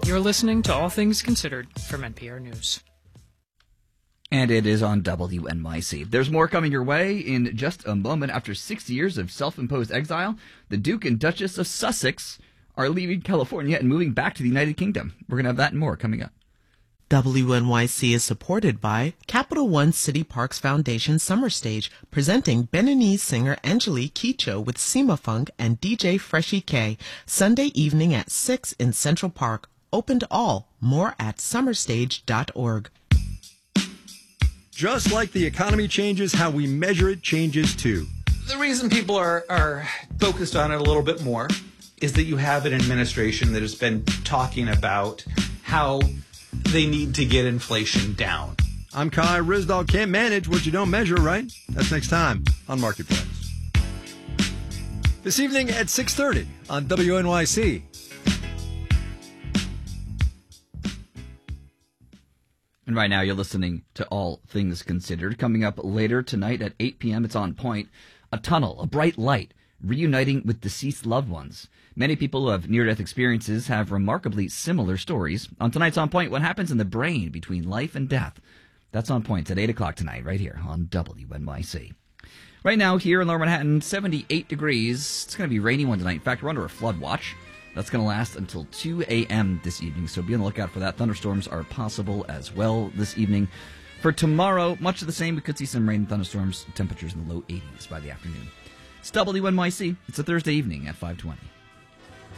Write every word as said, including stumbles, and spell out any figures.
You're listening to All Things Considered from N P R News. And it is on W N Y C. There's more coming your way in just a moment. After six years of self-imposed exile, the Duke and Duchess of Sussex are leaving California and moving back to the United Kingdom. We're going to have that and more coming up. W N Y C is supported by Capital One City Parks Foundation Summer Stage, presenting Beninese singer Angelique Kidjo with Sima Funk and D J Freshie K, Sunday evening at six in Central Park. Open to all. More at summerstage dot org. Just like the economy changes, how we measure it changes too. The reason people are, are focused on it a little bit more is that you have an administration that has been talking about how they need to get inflation down. I'm Kai Ryssdal. Can't manage what you don't measure, right? That's next time on Marketplace. This evening at six thirty on W N Y C. And right now you're listening to All Things Considered. Coming up later tonight at eight p.m., it's On Point. A tunnel, a bright light, reuniting with deceased loved ones. Many people who have near-death experiences have remarkably similar stories. On tonight's On Point, what happens in the brain between life and death? That's On Point at eight o'clock tonight, right here on W N Y C. Right now, here in Lower Manhattan, seventy-eight degrees. It's going to be a rainy one tonight. In fact, we're under a flood watch. That's going to last until two a.m. this evening, so be on the lookout for that. Thunderstorms are possible as well this evening. For tomorrow, much of the same. We could see some rain and thunderstorms, temperatures in the low eighties by the afternoon. It's W N Y C. It's a Thursday evening at five twenty.